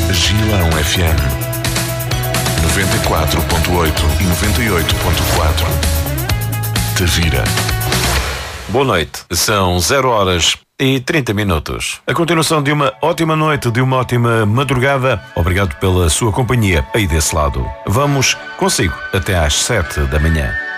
Gilão FM 94.8 e 98.4. Tavira. Boa noite. São 0h30. A continuação de uma ótima noite, de uma ótima madrugada. Obrigado pela sua companhia aí desse lado. Vamos consigo até às 7 da manhã.